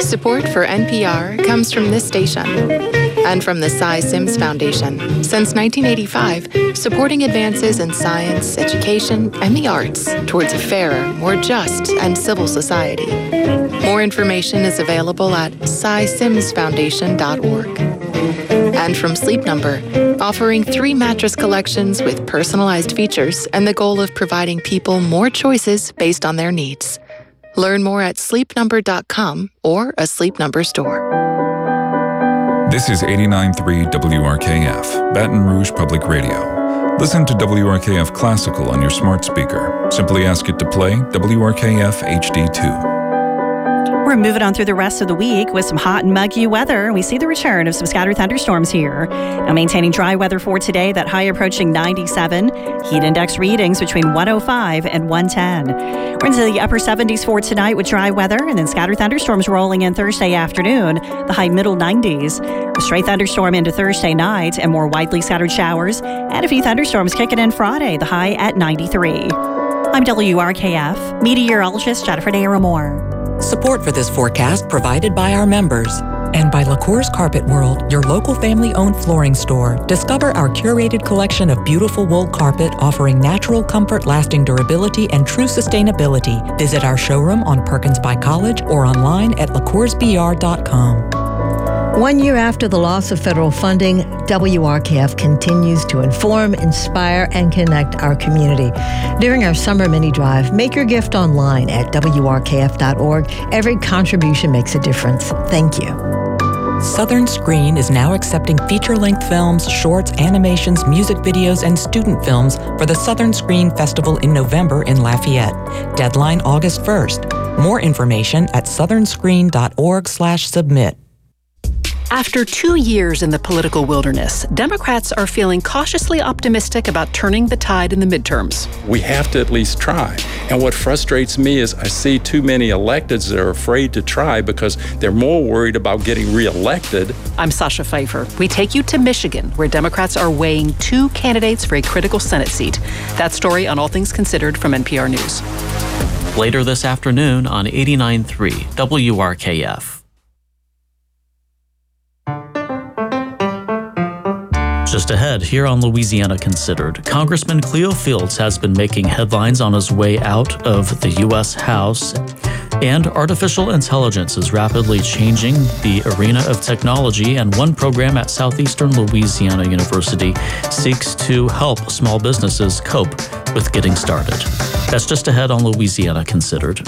Support for NPR comes from this station and from the Cy Sims Foundation. Since 1985, supporting advances in science, education, and the arts towards a fairer, more just, and civil society. More information is available at cysimsfoundation.org. And from Sleep Number, offering 3 mattress collections with personalized features and the goal of providing people more choices based on their needs. Learn more at sleepnumber.com or a Sleep Number store. This is 89.3 WRKF, Baton Rouge Public Radio. Listen to WRKF Classical on your smart speaker. Simply ask it to play WRKF HD2. We're moving on through the rest of the week with some hot and muggy weather. We see the return of some scattered thunderstorms here. Now maintaining dry weather for today, that high approaching 97. Heat index readings between 105 and 110. We're into the upper 70s for tonight with dry weather, and then scattered thunderstorms rolling in Thursday afternoon, the high middle 90s. A stray thunderstorm into Thursday night and more widely scattered showers, and a few thunderstorms kicking in Friday, the high at 93. I'm WRKF meteorologist Jennifer Naramore. Support for this forecast provided by our members and by LaCour's Carpet World, your local family-owned flooring store. Discover our curated collection of beautiful wool carpet offering natural comfort, lasting durability, and true sustainability. Visit our showroom on Perkins by College or online at lacoursbr.com. 1 year after the loss of federal funding, WRKF continues to inform, inspire, and connect our community. During our summer mini drive, make your gift online at WRKF.org. Every contribution makes a difference. Thank you. Southern Screen is now accepting feature-length films, shorts, animations, music videos, and student films for the Southern Screen Festival in November in Lafayette. Deadline August 1st. More information at southernscreen.org/submit. After 2 years in the political wilderness, Democrats are feeling cautiously optimistic about turning the tide in the midterms. We have to at least try. And what frustrates me is I see too many electeds that are afraid to try because they're more worried about getting reelected. I'm Sasha Pfeiffer. We take you to Michigan, where Democrats are weighing 2 candidates for a critical Senate seat. That story on All Things Considered from NPR News. Later this afternoon on 89.3 WRKF. Just ahead, here on Louisiana Considered, Congressman Cleo Fields has been making headlines on his way out of the U.S. House, and artificial intelligence is rapidly changing the arena of technology, and one program at Southeastern Louisiana University seeks to help small businesses cope with getting started. That's just ahead on Louisiana Considered.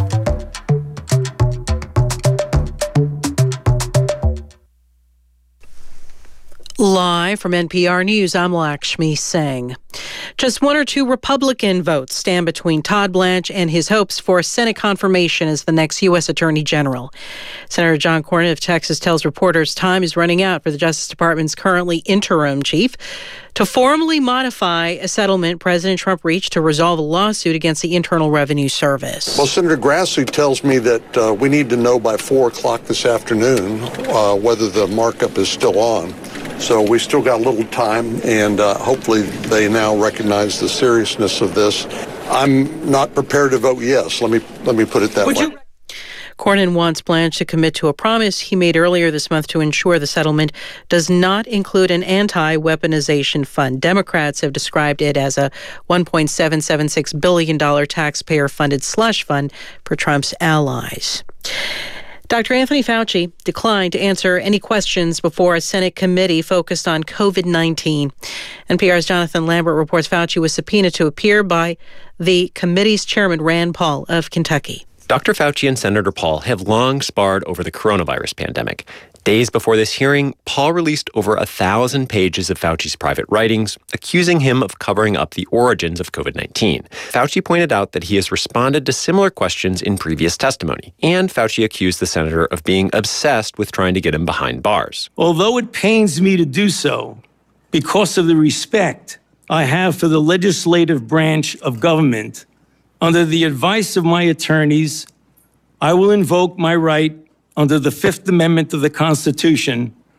Live from NPR News, I'm Lakshmi Singh. Just 1 or 2 Republican votes stand between Todd Blanche and his hopes for Senate confirmation as the next U.S. Attorney General. Senator John Cornyn of Texas tells reporters time is running out for the Justice Department's currently interim chief to formally modify a settlement President Trump reached to resolve a lawsuit against the Internal Revenue Service. Well, Senator Grassley tells me that we need to know by 4 o'clock this afternoon whether the markup is still on. So we still got a little time, and hopefully they now recognize the seriousness of this. I'm not prepared to vote yes. Let me put it that way. Cornyn wants Blanche to commit to a promise he made earlier this month to ensure the settlement does not include an anti-weaponization fund. Democrats have described it as a $1.776 billion taxpayer-funded slush fund for Trump's allies. Dr. Anthony Fauci declined to answer any questions before a Senate committee focused on COVID-19. NPR's Jonathan Lambert reports Fauci was subpoenaed to appear by the committee's chairman, Rand Paul of Kentucky. Dr. Fauci and Senator Paul have long sparred over the coronavirus pandemic. Days before this hearing, Paul released over 1,000 pages of Fauci's private writings, accusing him of covering up the origins of COVID-19. Fauci pointed out that he has responded to similar questions in previous testimony, and Fauci accused the senator of being obsessed with trying to get him behind bars. Although it pains me to do so, because of the respect I have for the legislative branch of government, under the advice of my attorneys, I will invoke my right under the Fifth Amendment of the Constitution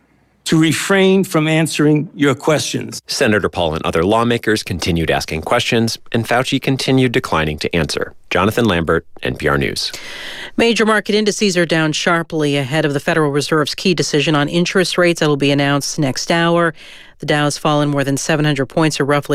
to refrain from answering your questions. Senator Paul and other lawmakers continued asking questions, and Fauci continued declining to answer. Jonathan Lambert, NPR News. Major market indices are down sharply ahead of the Federal Reserve's key decision on interest rates that will be announced next hour. The Dow has fallen more than 700 points, or roughly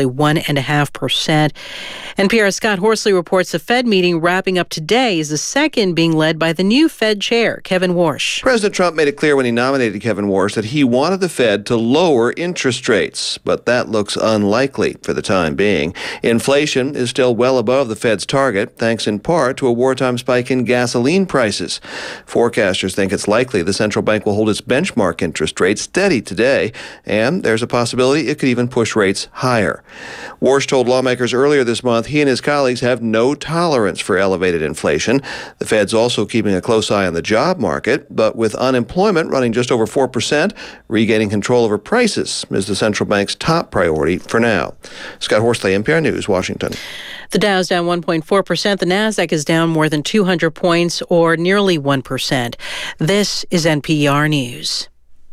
1.5%. NPR's Scott Horsley reports the Fed meeting wrapping up today is the second being led by the new Fed chair, Kevin Warsh. President Trump made it clear when he nominated Kevin Warsh that he wanted the Fed to lower interest rates, but that looks unlikely for the time being. Inflation is still well above the Fed's target, thanks in part to a wartime spike in gasoline prices. Forecasters think it's likely the central bank will hold its benchmark interest rate steady today, and there's a possibility it could even push rates higher. Warsh told lawmakers earlier this month he and his colleagues have no tolerance for elevated inflation. The Fed's also keeping a close eye on the job market, but with unemployment running just over 4%, regaining control over prices is the central bank's top priority for now. Scott Horsley, NPR News, Washington. The Dow's down 1.4%. The Nasdaq is down more than 200 points, or nearly 1%. This is NPR News.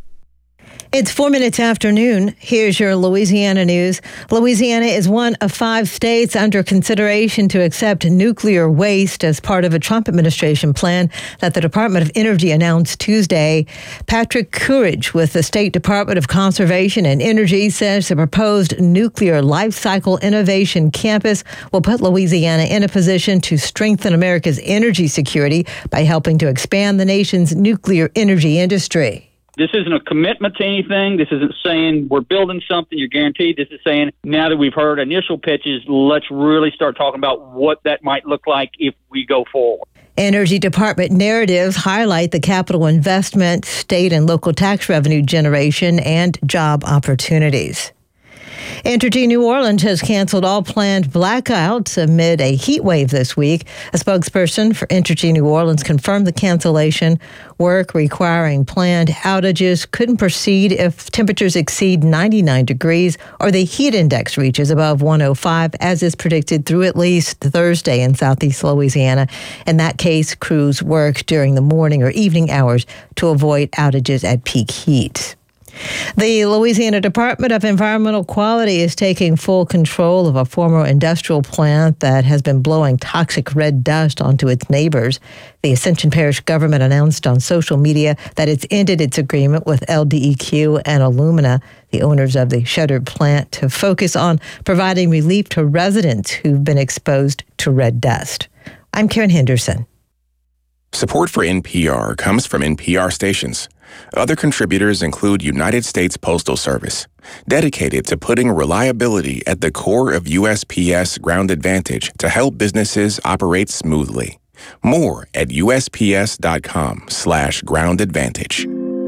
It's 4 minutes after noon. Here's your Louisiana news. Louisiana is one of 5 states under consideration to accept nuclear waste as part of a Trump administration plan that the Department of Energy announced Tuesday. Patrick Courage with the State Department of Conservation and Energy says the proposed nuclear life cycle innovation campus will put Louisiana in a position to strengthen America's energy security by helping to expand the nation's nuclear energy industry. This isn't a commitment to anything. This isn't saying we're building something, you're guaranteed. This is saying now that we've heard initial pitches, let's really start talking about what that might look like if we go forward. Energy Department narratives highlight the capital investment, state and local tax revenue generation, and job opportunities. Entergy New Orleans has canceled all planned blackouts amid a heat wave this week. A spokesperson for Entergy New Orleans confirmed the cancellation. Work requiring planned outages couldn't proceed if temperatures exceed 99 degrees or the heat index reaches above 105, as is predicted through at least Thursday in southeast Louisiana. In that case, crews work during the morning or evening hours to avoid outages at peak heat. The Louisiana Department of Environmental Quality is taking full control of a former industrial plant that has been blowing toxic red dust onto its neighbors. The Ascension Parish government announced on social media that it's ended its agreement with LDEQ and Illumina, the owners of the shuttered plant, to focus on providing relief to residents who've been exposed to red dust. I'm Karen Henderson. Support for NPR comes from NPR stations. Other contributors include United States Postal Service, dedicated to putting reliability at the core of USPS Ground Advantage to help businesses operate smoothly. More at USPS.com/Ground Advantage.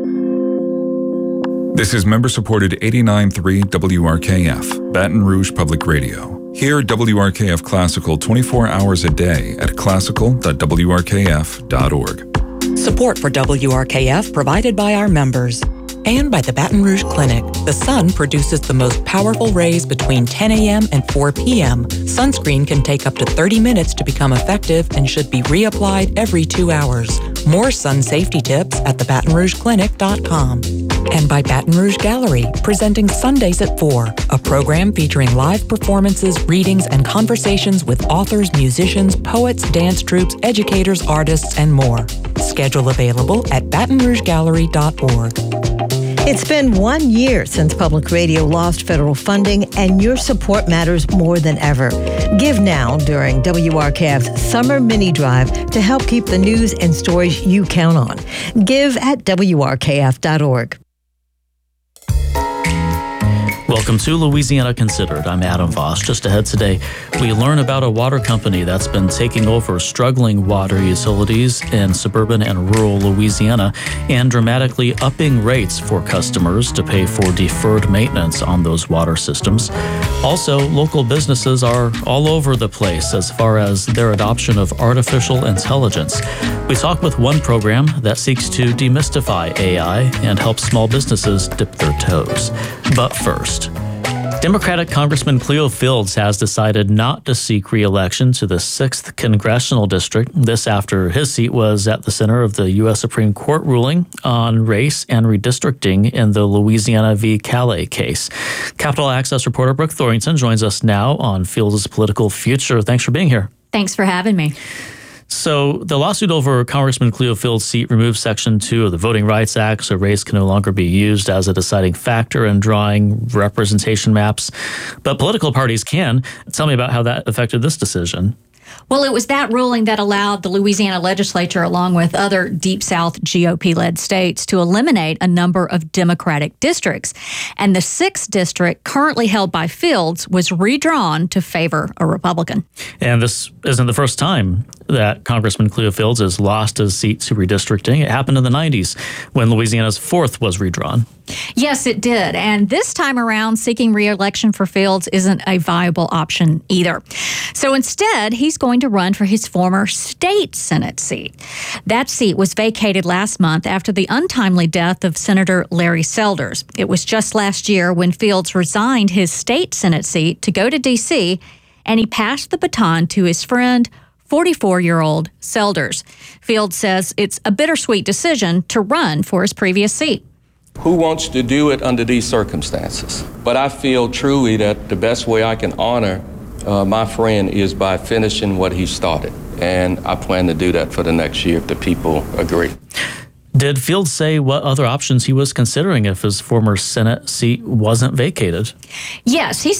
This is member-supported 89.3 WRKF, Baton Rouge Public Radio. Hear WRKF Classical 24 hours a day at classical.wrkf.org. Support for WRKF provided by our members and by the Baton Rouge Clinic. The sun produces the most powerful rays between 10 a.m. and 4 p.m. Sunscreen can take up to 30 minutes to become effective and should be reapplied every 2 hours. More sun safety tips at thebatonrougeclinic.com. And by Baton Rouge Gallery, presenting Sundays at 4, a program featuring live performances, readings, and conversations with authors, musicians, poets, dance troupes, educators, artists, and more. Schedule available at batonrougegallery.org. It's been 1 year since public radio lost federal funding, and your support matters more than ever. Give now during WRKF's Summer Mini Drive to help keep the news and stories you count on. Give at WRKF.org. Welcome to Louisiana Considered. I'm Adam Voss. Just ahead today, we learn about a water company that's been taking over struggling water utilities in suburban and rural Louisiana and dramatically upping rates for customers to pay for deferred maintenance on those water systems. Also, local businesses are all over the place as far as their adoption of artificial intelligence. We talk with one program that seeks to demystify AI and help small businesses dip their toes. But first, Democratic Congressman Cleo Fields has decided not to seek re-election to the 6th Congressional District. This after his seat was at the center of the U.S. Supreme Court ruling on race and redistricting in the Louisiana v. Calais case. Capitol Access reporter Brooke Thorington joins us now on Fields' political future. Thanks for being here. Thanks for having me. So the lawsuit over Congressman Cleo Fields' seat removes Section 2 of the Voting Rights Act, so race can no longer be used as a deciding factor in drawing representation maps. But political parties can. Tell me about how that affected this decision. Well, it was that ruling that allowed the Louisiana legislature, along with other Deep South GOP-led states, to eliminate a number of Democratic districts. And the 6th district, currently held by Fields, was redrawn to favor a Republican. And this isn't the first time that Congressman Cleo Fields has lost his seat to redistricting. It happened in the 90s when Louisiana's 4th was redrawn. Yes, it did. And this time around, seeking re-election for Fields isn't a viable option either. So instead, he's going to run for his former state Senate seat. That seat was vacated last month after the untimely death of Senator Larry Selders. It was just last year when Fields resigned his state Senate seat to go to D.C., and he passed the baton to his friend, 44-year-old Selders. Fields says it's a bittersweet decision to run for his previous seat. Who wants to do it under these circumstances? But I feel truly that the best way I can honor my friend is by finishing what he started. And I plan to do that for the next year if the people agree. Did Fields say what other options he was considering if his former Senate seat wasn't vacated? Yes, he